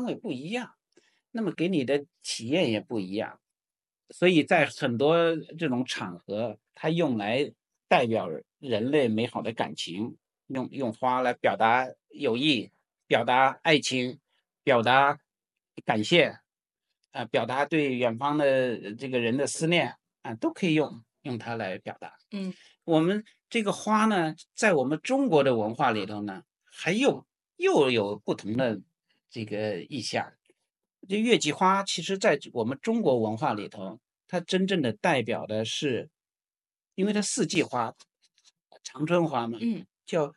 氛围不一样，那么给你的体验也不一样。所以在很多这种场合，它用来代表人类美好的感情，用花来表达友谊，表达爱情，表达感谢，表达对远方的这个人的思念都可以用它来表达。 嗯我们这个花呢，在我们中国的文化里头呢，又有不同的这个意象。这月季花其实在我们中国文化里头，它真正的代表的是，因为它四季花，长春花嘛， 嗯叫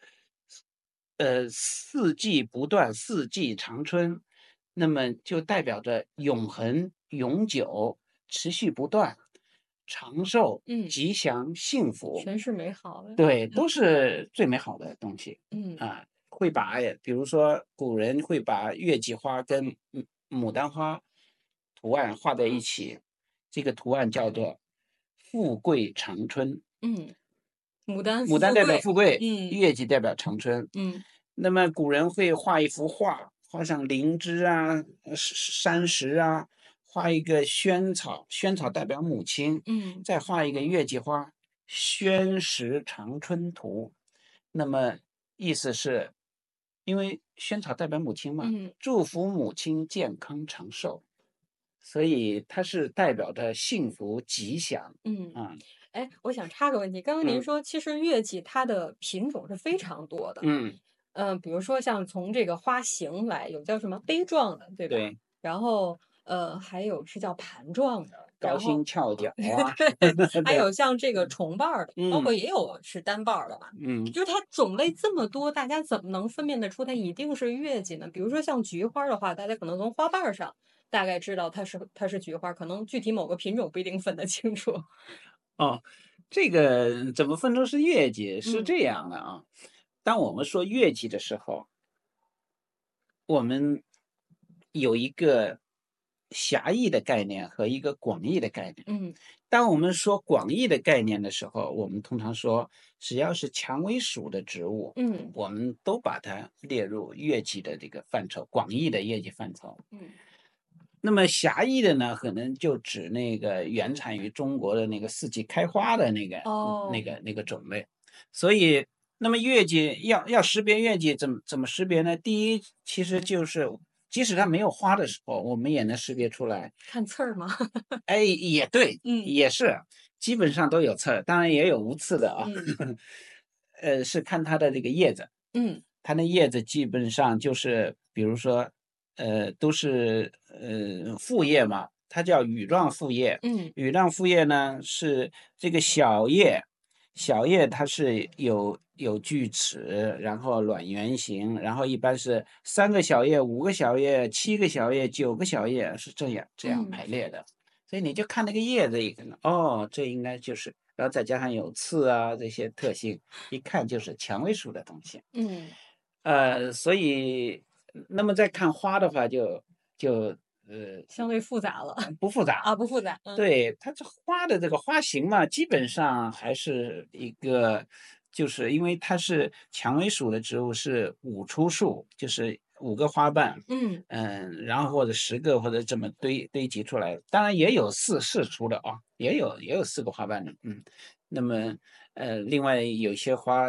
四季不断，四季长春，那么就代表着永恒、永久、持续不断、长寿、 嗯， 吉祥、幸福。 全是美好的。 对，都是最美好的东西嗯会把，比如说古人会把月季花跟牡丹花图案画在一起，这个图案叫做富贵长春。 嗯，牡丹牡丹代表富贵。 富贵， 嗯月季代表长春。 嗯那么古人会画一幅画，画上灵芝啊、山石啊，画一个萱草，萱草代表母亲， 嗯再画一个月季花，宣石长春图。那么意思是，因为萱草代表母亲嘛， 嗯祝福母亲健康长寿，所以它是代表着幸福吉祥嗯。 啊。 哎，我想插个问题，刚刚您嗯说其实月季它的品种是非常多的。 嗯， 比如说像从这个花型来，有叫什么杯状的，对吧？ 对， 然后还有是叫盘状的，然后高新翘角啊， 还对， 有像这个重瓣儿的，包括嗯也有是单瓣儿的吧。 嗯。 就是它种类这么多，大家怎么能分辨得出它一定是月季呢？比如说像菊花儿的话，大家可能从花瓣儿上大概知道它是菊花儿，可能具体某个品种不一定分得清楚。 哦，这个怎么分出是月季？是嗯这样的啊，当我们说月季的时候，我们有一个狭义的概念和一个广义的概念。 嗯当我们说广义的概念的时候，我们通常说，只要是蔷薇属的植物， 嗯我们都把它列入月季的这个范畴，广义的月季范畴。 嗯那么狭义的呢，可能就指那个原产于中国的那个四季开花的哦那个种类。所以，那么月季要识别月季怎么识别呢？第一，其实就是即使它没有花的时候，我们也能识别出来。 看刺儿吗？ 哎，也对， 嗯也是，基本上都有刺儿，当然也有无刺的啊。 嗯是看它的这个叶子。 嗯它的叶子基本上就是比如说，都是复叶嘛，它叫羽状复叶。 嗯羽状复叶呢是这个小叶，小叶它是有锯齿，然后卵圆形，然后一般是3个小叶、5个小叶、7个小叶、9个小叶，是这样嗯排列的。所以你就看那个叶子，一看哦，这应该就是，然后再加上有刺啊这些特性，一看就是蔷薇属的东西。 嗯， 所以那么再看花的话就相对复杂了。 不复杂。 啊，不复杂。 对，它这花的这个花型嘛，基本上还是一个，就是因为它是蔷薇属的植物，是5出树，就是5个花瓣。 嗯然后或者10个或者这么堆积出来，当然也有4出的啊，也有4个花瓣的。那么另外有些花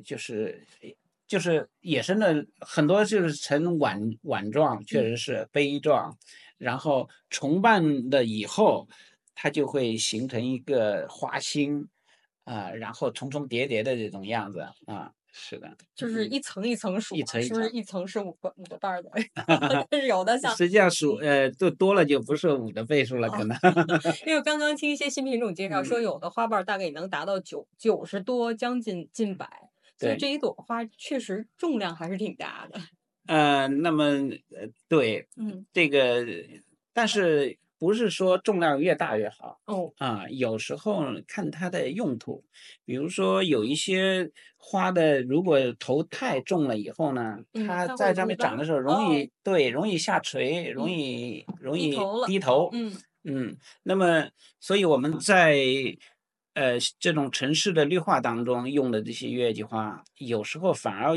就是野生的很多就是呈碗状，确嗯实是杯状，然后重瓣了以后，它就会形成一个花心然后重重叠叠的这种样子是的。 就是一层一层数一嘛，是不是层一层。 一层是五个瓣儿的？但是有的像实际上多了就不是5的倍数了， 哦， 可能。 因为刚刚听一些新品种介绍说， 嗯， 有的花瓣儿大概也能达到90多，将近近百，所以对。 这一朵花确实重量还是挺大的。 那么对， 嗯， 这个，但是不是说重量越大越好哦， 有时候看它的用途，比如说有一些花的，如果头太重了以后呢， 嗯， 它它会在上面长尾巴的时候哦， 容易下垂， 嗯， 容易低头了。 低头。 嗯那么所以我们在这种城市的绿化当中用的这些月季花，有时候反而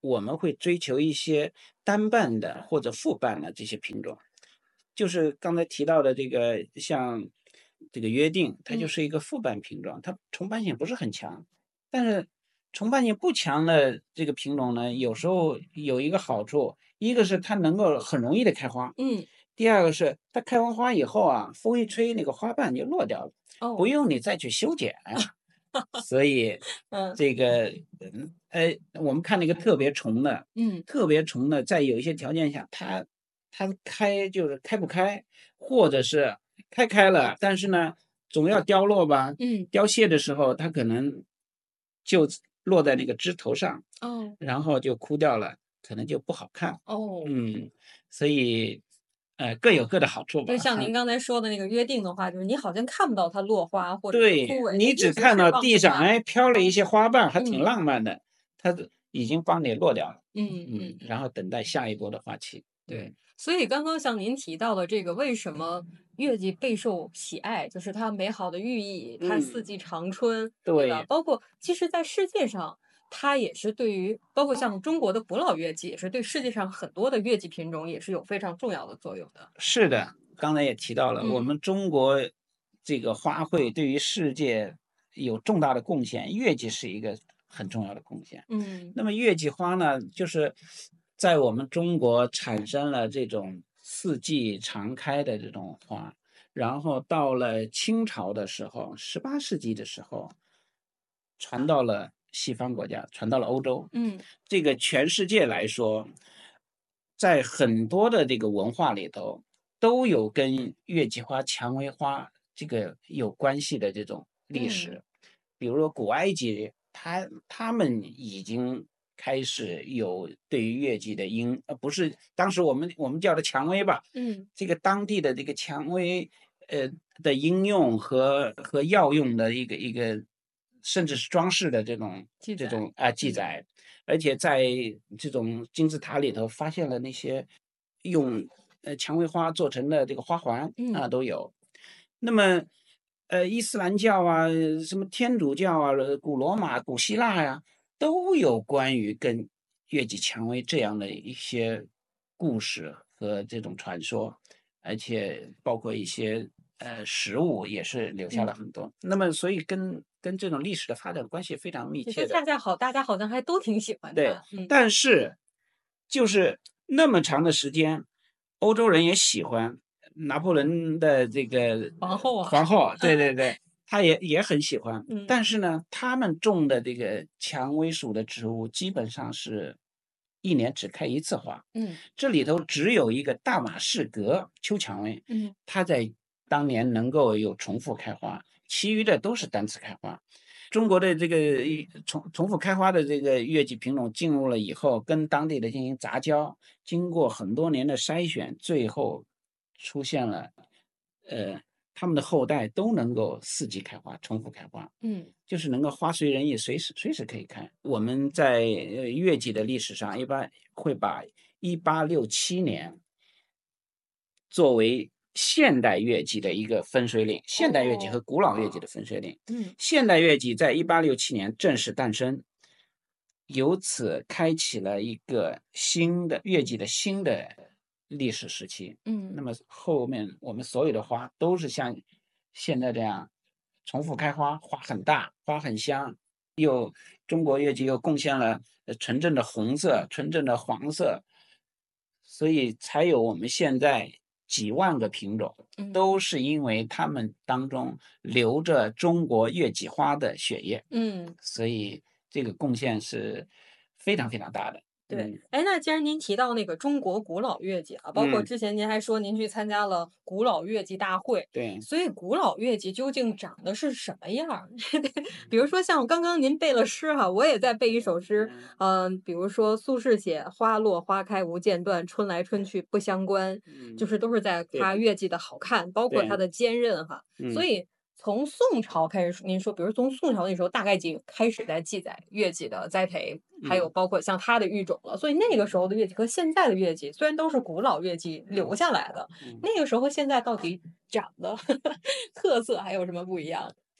我们会追求一些单瓣的或者复瓣的这些品种。就是刚才提到的这个，像这个约定，它就嗯是一个复瓣品种，它重瓣性不是很强。但是重瓣性不强的这个品种呢，有时候有一个好处，一个是它能够很容易的开花， 嗯， 第二个是它开完花以后啊，风一吹，那个花瓣就落掉了，不哦， 用你再去修剪。所以嗯这个，我们看那个特别重的， 嗯特别重的，在有一些条件下，它开就是开不开，或者是开了，但是呢，总要凋落吧？ 嗯， 凋谢的时候，它可能就落在那个枝头上， 哦然后就枯掉了，可能就不好看。 哦。 嗯，所以各有各的好处吧。 就像您刚才说的那个约定的话，就是你好像看不到它落花或者是枯对， 萎，它你只一直是看到地上， 往下下。 哎，飘了一些花瓣，还挺嗯浪漫的，它已经帮你落掉了。然嗯嗯嗯。 后等待下一波的花期。 对， 嗯， 所以刚刚像您提到的这个，为什么月季备受喜爱，就是它美好的寓意，它四嗯， 季常春，对吧？ 对， 包括其实在世界上，它也是对于包括像中国的古老月季，也是对世界上很多的月季品种也是有非常重要的作用的。 是的，刚才也提到了，我嗯们中国这个花卉对于世界有重大的贡献，月季是一个很重要的贡献。 嗯那么月季花呢，就是在我们中国产生了这种四季常开的这种花，然后到了清朝的时候18世纪的时候，传到了西方国家，传到了欧洲。 嗯这个全世界来说，在很多的这个文化里头，都有跟月季花、蔷薇花这个有关系的这种历嗯史。比如说古埃及，他们已经开始有对于月季的不是当时我们叫的蔷薇吧， 嗯， 这个当地的这个蔷薇，呃的应用和药用的一个，甚至是装饰的这种记载， 这种啊记嗯载。而且在这种金字塔里头发现了那些用蔷薇花做成的这个花环啊嗯都有。那么伊斯兰教啊，什么天主教啊，古罗马、古希腊呀、都有关于跟月季蔷薇这样的一些故事和这种传说，而且包括一些食物也是留下了嗯， 很多。那么，所以跟这种历史的发展关系非常密也就切的。 恰恰好，大家好像还都挺喜欢对， 它。嗯， 但是就是那么长的时间，欧洲人也喜欢拿破仑的这个皇后啊， 皇后，对对对，他也很喜欢。 嗯但是呢，他们种的这个蔷薇属的植物，基本上是一年只开一次花。 嗯这里头只有一个大马士革秋蔷薇， 嗯它在当年能够有重复开花，其余的都是单次开花。中国的这个重复开花的这个月季品种进入了以后，跟当地的进行杂交，经过很多年的筛选，最后出现了，呃，他们的后代都能够四季开花，重复开花， 嗯就是能够花随人意，随时可以开。我们在月季的历史上，一般会把1867年作为现代乐季的一个分水岭，现代乐季哦， 和古老乐季的分水岭。 嗯现代乐季在1867年正式诞生，由此开启了一个新的乐季的新的历史时期。那嗯。 么后面我们所有的花都是像现在这样重复开花，花很大，花很香，中国乐季又贡献了纯正的红色、纯正的黄色，所以才有我们现在几万个品种， 嗯都是因为它们当中流着中国月季花的血液， 嗯， 所以这个贡献是非常非常大的。 对。 嗯哎，那既然您提到那个中国古老乐季啊，包括嗯， 之前您还说您去参加了古老乐季大会， 对， 所以古老乐季究竟长得是什么样儿？比如说像刚刚您背了诗哈，我也在背一首诗， 嗯比如说苏轼写"花落花开无间断，春来春去不相关"，就嗯， 是都是在对的， 夸乐季的好看，包括它对， 的坚韧哈。所嗯以从宋朝开始，您说，比如从宋朝那时候，大概就开始在记载乐季的栽培，还有嗯包括像它的育种了。所以那个时候的乐季和现在的乐季，虽然都是古老乐季留下来的， 嗯。 那个时候和现在到底长得特色还有什么不一样？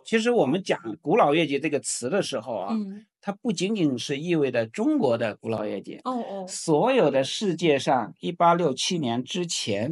其实我们讲古老月季这个词的时候啊， 嗯， 它不仅仅是意味着中国的古老月季， 哦哦， 所有的世界上1867年之前